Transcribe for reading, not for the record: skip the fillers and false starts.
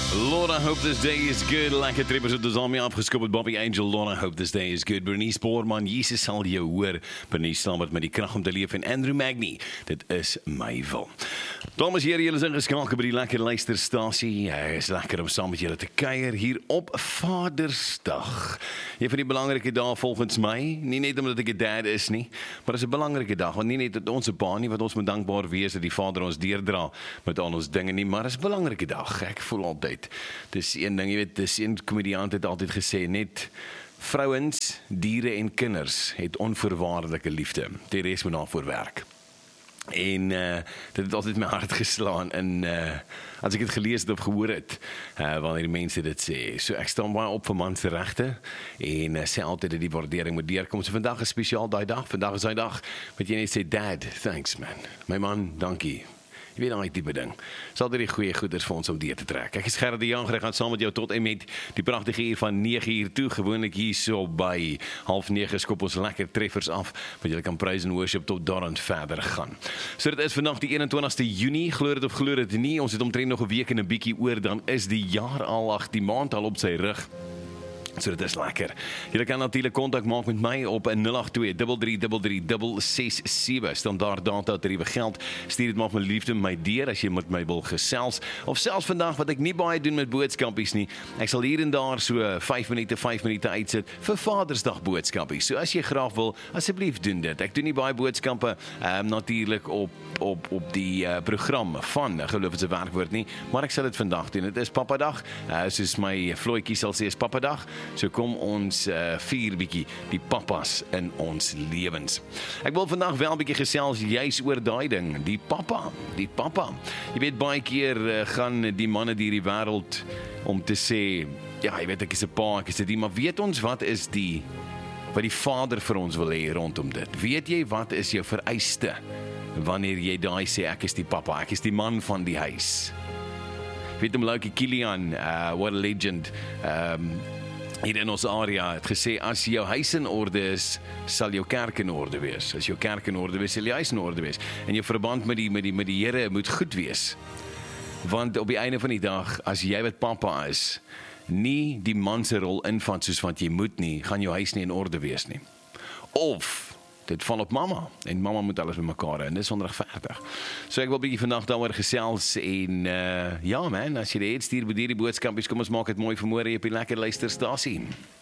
Lord, I hope this day is good. Lekker trippers het dus al mee afgeskop met Bobby Angel. Lord, I hope this day is good. Bernice Boorman, Jesus sal jou hoor. Bernice Lambert met die krag om te leef en Andrew Magny. Dit is my wil. Dames en heren, julle is ingeskakel by die lekker luisterstasie. Is lekker om saam met julle te kuier hier op Vadersdag. Een van die belangrike dae volgens my, nie net omdat ek 'n dad is nie, maar is 'n belangrike dag, want nie net dat ons 'n pa nie, wat ons moet dankbaar wees dat die Vader ons deurdra met al ons dinge nie, maar is 'n belangrike dag. Ek voel altyd, dis een ding, jy weet, dis een komediant het altyd gesê, net vrouens, diere en kinders het onvoorwaardelike liefde. Die res moet daarvoor werk. En dit het altyd my hart geslaan en as ek het gelees het of gehoor het wanneer die mense dit sê. So ek staan baie op vir mans regte en sê altyd dat die waardering moet deurkom. So vandag is spesiaal daai dag. Vandag is daai dag wat jy net sê, Dad, thanks man. My man, dankie. Jy weet daai tipe ding. Sal dit die goeie goeders vir ons om deur te trek. Ek is Gerard de Jager, ek gaan saam met jou tot en met die pragtige uur van 9 uur toe. Gewoonlik hier so by 8:30 skop ons lekker treffers af, wat julle kan praise en worship tot daaraan verder gaan. So dit is vandag die 21ste Junie, glo dit of glo dit nie, ons het omtrent nog 'n week en 'n bietjie oor, dan is die jaar al, die maand al op sy rug. So dit is lekker. Julle kan natuurlik kontak maak met my op 082-3333-667. Standaard data tariewe geld. Stuur dit maar met liefde my deur as jy met my wil gesels. Of selfs vandag wat ek nie baie doen met boodskapies nie. Ek sal hier en daar so 5 minute uitsit vir Vadersdag boodskapies. So as jy graag wil, asseblief doen dit. Ek doen nie baie boodskappe natuurlik op die program van Geloof is 'n werkwoord nie, maar ek sal dit vandag doen. Dit is Papadag. Soos my Floetjie sal sê, is Papadag. So kom ons vier bietjie die papas in ons lewens. Ek wil vandag wel 'n bietjie gesels juis oor daai ding, die papa. Jy weet, baie keer gaan die manne deur die wêreld om te sê, ja, jy weet, ek is 'n pa, ek is dit, maar weet ons wat die Vader vir ons wil hê rondom dit? Weet jy wat is jou vereiste wanneer jy daai sê, ek is die papa, ek is die man van die huis? Weet hom, Loki Kilian, what a legend, hier in ons area het gesê, as jou huis in orde is, sal jou kerk in orde wees. As jou kerk in orde wees, sal jou huis in orde wees. En jou verband met die Here moet goed wees. Want op die einde van die dag, as jy wat papa is, nie die man se rol invat soos wat jy moet nie, gaan jou huis nie in orde wees nie. Of dit val op mamma, en mamma moet alles met mekaar, en dit is onregverdig. So ek wil bietjie vandag daaroor gesels, en ja man, as jy dit het, stuur by die boodskapies, kom ons maak dit mooi vanmôre op die lekker luisterstasie.